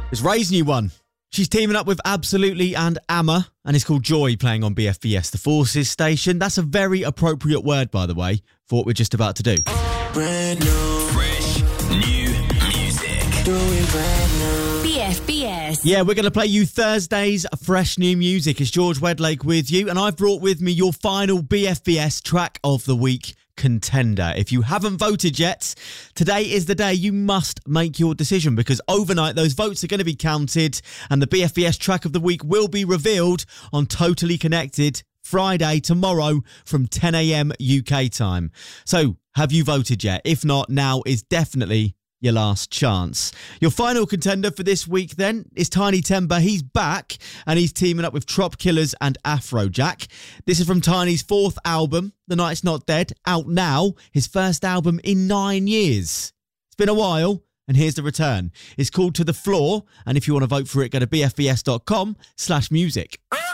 It's Ray's new one. She's teaming up with Absolutely and Amma, and it's called Joy, playing on BFBS, the Forces station. That's a very appropriate word, by the way, for what we're just about to do. Brand new, fresh, new music. Doing brand new. BFBS. Yeah, we're going to play you Thursday's fresh new music. It's George Wedlake with you, and I've brought with me your final BFBS track of the week contender. If you haven't voted yet, today is the day you must make your decision, because overnight those votes are going to be counted and the BFBS track of the week will be revealed on Totally Connected Friday, tomorrow from 10 a.m. UK time. So, have you voted yet? If not, now is definitely your last chance. Your final contender for this week then is Tiny Temper. He's back and he's teaming up with Trop Killers and Afrojack. This is from Tiny's fourth album, The Night's Not Dead, out now, his first album in 9 years. It's been a while, and here's the return. It's called To The Floor, and if you want to vote for it, go to bfbs.com/music.